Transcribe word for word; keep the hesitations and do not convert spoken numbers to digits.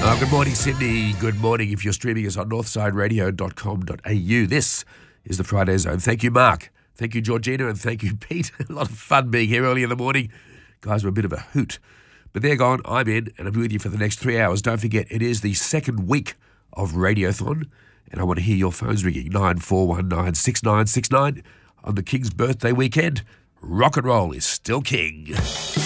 Oh, good morning, Sydney. Good morning if you're streaming us on northside radio dot com dot a u. This is the Friday Zone. Thank you, Mark. Thank you, Georgina, and thank you, Pete. A lot of fun being here early in the morning. Guys were a bit of a hoot. But they're gone, I'm in, and I'm with you for the next three hours. Don't forget, it is the second week of Radiothon, and I want to hear your phones ringing, nine four one nine, six nine six nine, on the King's birthday weekend. Rock and roll is still king.